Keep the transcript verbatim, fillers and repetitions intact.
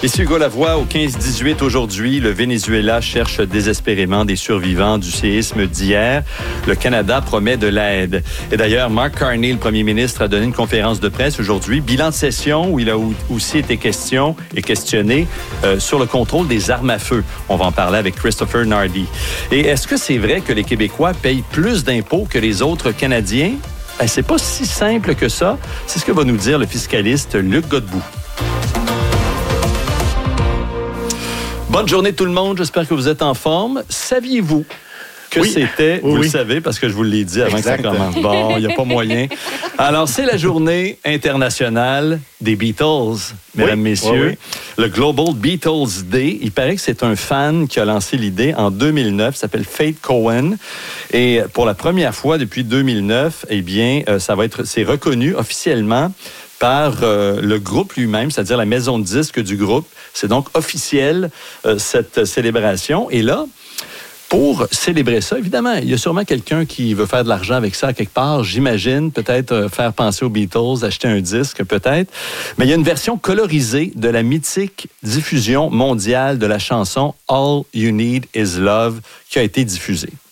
Ici Hugo Lavoie, au quinze dix-huit aujourd'hui, le Venezuela cherche désespérément des survivants du séisme d'hier. Le Canada promet de l'aide. Et d'ailleurs, Mark Carney, le premier ministre, a donné une conférence de presse aujourd'hui. Bilan de session où il a aussi été question et questionné euh, sur le contrôle des armes à feu. On va en parler avec Christopher Nardi. Et est-ce que c'est vrai que les Québécois payent plus d'impôts que les autres Canadiens? Ben, c'est pas si simple que ça. C'est ce que va nous dire le fiscaliste Luc Godbout. Bonne journée tout le monde, j'espère que vous êtes en forme. Saviez-vous que oui. c'était, oui, vous oui. le savez, parce que je vous l'ai dit avant exact. que ça commence. Bon, il n'y a pas moyen. Alors, c'est la journée internationale des Beatles, mesdames, oui. messieurs. Oui, oui. Le Global Beatles Day. Il paraît que c'est un fan qui a lancé l'idée en deux mille neuf, s'appelle Faith Cohen. Et pour la première fois depuis deux mille neuf, eh bien, ça va être, c'est reconnu officiellement par euh, le groupe lui-même, c'est-à-dire la maison de disques du groupe. C'est donc officiel, euh, cette célébration. Et là, pour célébrer ça, évidemment, il y a sûrement quelqu'un qui veut faire de l'argent avec ça quelque part, j'imagine, peut-être euh, faire penser aux Beatles, acheter un disque, peut-être. Mais il y a une version colorisée de la mythique diffusion mondiale de la chanson « All You Need Is Love » qui a été diffusée.